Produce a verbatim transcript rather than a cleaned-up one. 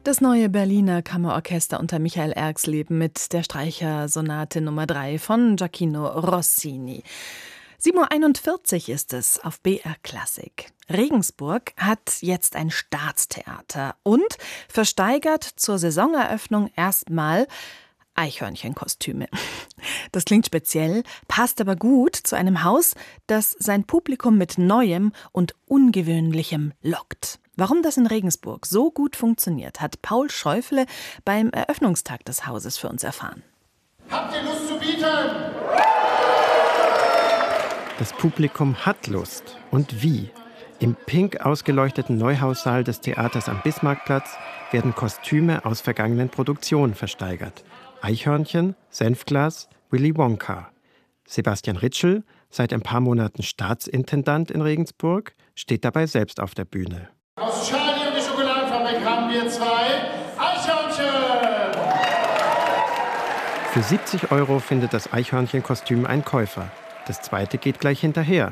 Das neue Berliner Kammerorchester unter Michael Erxleben mit der Streichersonate Nummer drei von Gioachino Rossini. sieben Uhr einundvierzig ist es auf B R Klassik. Regensburg hat jetzt ein Staatstheater und versteigert zur Saisoneröffnung erstmal Eichhörnchenkostüme. Das klingt speziell, passt aber gut zu einem Haus, das sein Publikum mit Neuem und Ungewöhnlichem lockt. Warum das in Regensburg so gut funktioniert, hat Paul Schäufele beim Eröffnungstag des Hauses für uns erfahren. Habt ihr Lust zu bieten? Das Publikum hat Lust. Und wie? Im pink ausgeleuchteten Neuhaussaal des Theaters am Bismarckplatz werden Kostüme aus vergangenen Produktionen versteigert. Eichhörnchen, Senfglas, Willy Wonka. Sebastian Ritschl, seit ein paar Monaten Staatsintendant in Regensburg, steht dabei selbst auf der Bühne. Aus Charlie und die Schokoladenfabrik haben wir zwei Eichhörnchen! Für siebzig Euro findet das Eichhörnchenkostüm einen Käufer. Das zweite geht gleich hinterher.